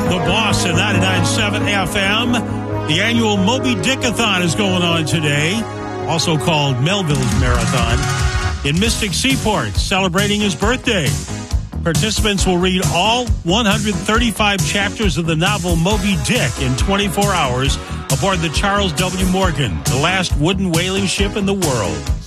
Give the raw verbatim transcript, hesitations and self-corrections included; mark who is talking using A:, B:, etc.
A: The Boss at ninety-nine point seven F M. The annual Moby Dickathon is going on today, also called Melville's Marathon, in Mystic Seaport, celebrating his birthday. Participants will read all one hundred thirty-five chapters of the novel Moby Dick in twenty-four hours aboard the Charles W. Morgan, the last wooden whaling ship in the world.